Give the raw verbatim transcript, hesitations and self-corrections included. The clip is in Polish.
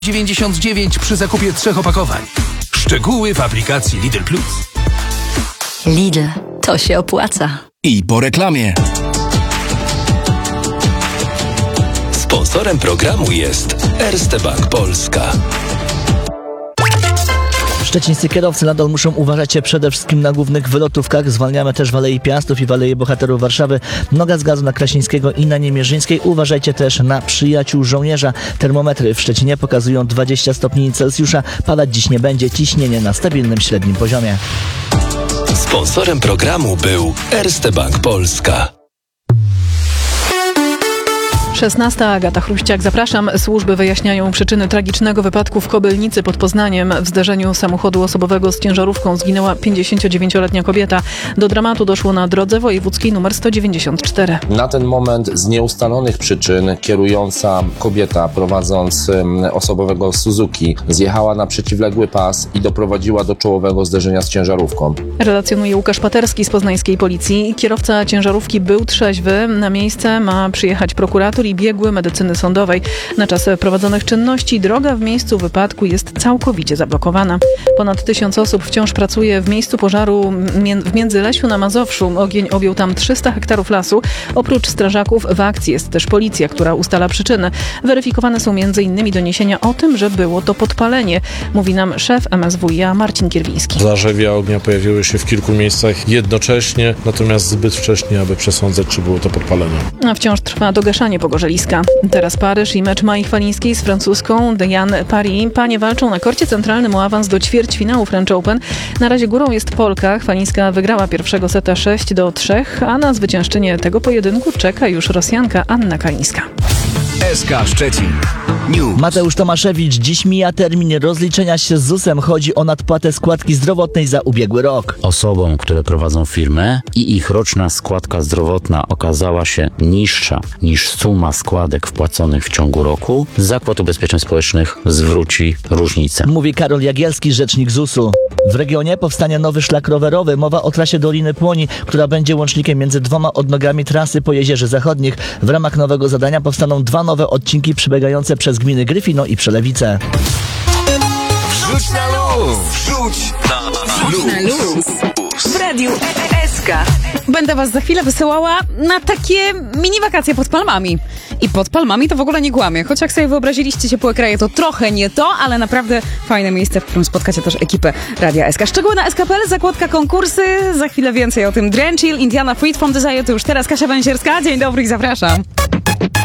dziewięćdziesiąt dziewięć przy zakupie trzech opakowań. Szczegóły w aplikacji Lidl Plus. Lidl, to się opłaca. I po reklamie. Sponsorem programu jest Erste Bank Polska. Szczecińscy kierowcy nadal muszą uważać się przede wszystkim na głównych wylotówkach. Zwalniamy też w Alei Piastów i w Alei Bohaterów Warszawy. Noga z gazu na Krasińskiego i na Niemierzyńskiej. Uważajcie też na Przyjaciół Żołnierza. Termometry w Szczecinie pokazują dwadzieścia stopni Celsjusza. Padać dziś nie będzie. Ciśnienie na stabilnym średnim poziomie. Sponsorem programu był Erste Bank Polska. szesnasta. Agata Chruściak. Zapraszam. Służby wyjaśniają przyczyny tragicznego wypadku w Kobylnicy pod Poznaniem. W zderzeniu samochodu osobowego z ciężarówką zginęła pięćdziesięciodziewięcioletnia kobieta. Do dramatu doszło na drodze wojewódzkiej nr sto dziewięćdziesiąt cztery. Na ten moment z nieustalonych przyczyn kierująca kobieta prowadząc osobowego Suzuki zjechała na przeciwległy pas i doprowadziła do czołowego zderzenia z ciężarówką. Relacjonuje Łukasz Paterski z poznańskiej policji. Kierowca ciężarówki był trzeźwy. Na miejsce ma przyjechać prokurator i biegły medycyny sądowej. Na czas prowadzonych czynności droga w miejscu wypadku jest całkowicie zablokowana. Ponad tysiąc osób wciąż pracuje w miejscu pożaru w Międzylesiu na Mazowszu. Ogień objął tam trzysta hektarów lasu. Oprócz strażaków w akcji jest też policja, która ustala przyczyny. Weryfikowane są między innymi doniesienia o tym, że było to podpalenie. Mówi nam szef M S W i A Marcin Kierwiński. Zarzewia ognia pojawiły się w kilku miejscach jednocześnie, natomiast zbyt wcześnie, aby przesądzać, czy było to podpalenie. A wciąż trwa dogaszanie pogorzeliska. Teraz Paryż i mecz Mai Chwalińskiej z francuską Diane Paris. Panie walczą na korcie centralnym o awans do ćwierćfinału French Open. Na razie górą jest Polka. Chwalińska wygrała pierwszego seta sześć do trzech, a na zwyciężczynię tego pojedynku czeka już Rosjanka Anna Kalińska. S K Szczecin News. Mateusz Tomaszewicz. Dziś mija termin rozliczenia się z zusem. Chodzi o nadpłatę składki zdrowotnej za ubiegły rok. Osobom, które prowadzą firmę i ich roczna składka zdrowotna okazała się niższa niż suma składek wpłaconych w ciągu roku, Zakład Ubezpieczeń Społecznych zwróci różnicę. Mówi Karol Jagielski, rzecznik zusu. W regionie powstanie nowy szlak rowerowy. Mowa o trasie Doliny Płoni, która będzie łącznikiem między dwoma odnogami trasy po Jezierze Zachodnich. W ramach nowego zadania powstaną dwa nowe odcinki przebiegające przez gminy Gryfino i Przelewice. Wrzuć na luz! Wrzuć na luz! W Radiu S K. Będę was za chwilę wysyłała na takie mini wakacje pod palmami. I pod palmami to w ogóle nie kłamie. Choć jak sobie wyobraziliście ciepłe kraje, to trochę nie to, ale naprawdę fajne miejsce, w którym spotkacie też ekipę Radia S K. Szczegóły na S K kropka P L, zakładka konkursy. Za chwilę więcej o tym. Drenchill, Indiana Freed from Desire to już teraz Kasia Węsierska. Dzień dobry i zapraszam.